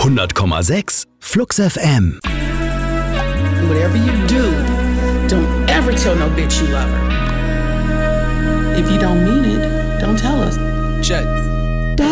100,6 Flux FM. Whatever you do, don't ever tell no bitch you love her. If you don't mean it, don't tell us. Check.